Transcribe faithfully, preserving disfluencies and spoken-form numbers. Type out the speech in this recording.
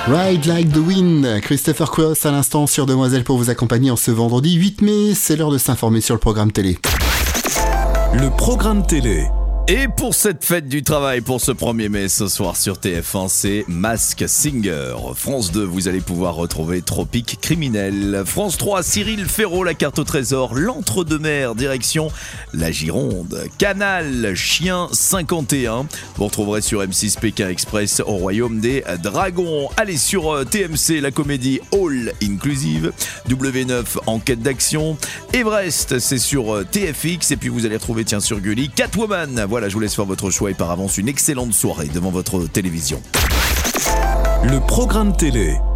Ride Like the Wind, Christopher Cross à l'instant sur Demoiselle pour vous accompagner en ce vendredi huit mai. C'est l'heure de s'informer sur le programme télé. Le programme télé. Et pour cette fête du travail, pour ce premier mai, ce soir sur T F un, c'est Mask Singer. France deux, vous allez pouvoir retrouver Tropique Criminel. France trois, Cyril Ferraud, la carte au trésor. L'Entre-deux-Mers, direction la Gironde. Canal, Chien cinquante et un. Vous retrouverez sur M six Pékin Express au Royaume des Dragons. Allez sur T M C, la comédie All Inclusive. W neuf, Enquête d'action. Everest, c'est sur T F X. Et puis vous allez retrouver, tiens, sur Gulli, Catwoman. Voilà, je vous laisse faire votre choix et par avance une excellente soirée devant votre télévision. Le programme télé.